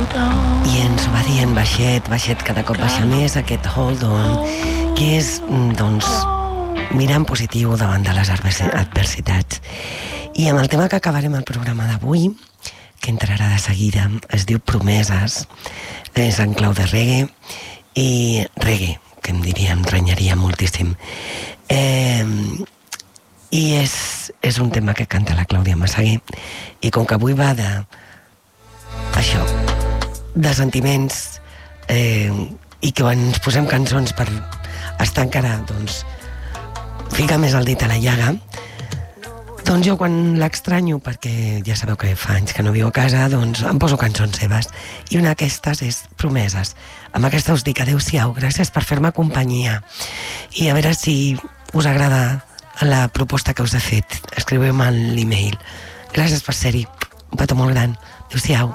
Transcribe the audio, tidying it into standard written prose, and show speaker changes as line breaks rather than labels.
i ens ho va dir en baixet, cada cop baixa més aquest hold on, que és, doncs, mirar en positiu davant de les adversitats. I amb el tema que acabarem el programa d'avui, que entrarà de seguida, es diu Promeses, és en clau de reggae, i reggae, que em renyaria moltíssim. I és un tema que canta la Clàudia Massaguer, i com que avui va això, de sentiments, i que quan ens posem cançons per estar encara, doncs, ficar més el dit a la llaga, doncs jo quan l'extranyo, perquè ja sabeu que fa anys que no viu a casa, doncs em poso cançons seves, i una d'aquestes és Promeses. Amb aquesta us dic adeu-siau, gràcies per fer-me companyia, i a veure si us agrada la proposta que us he fet. Escriveu-me a l'email. Gràcies per ser-hi, un petó molt gran. Adeu-siau.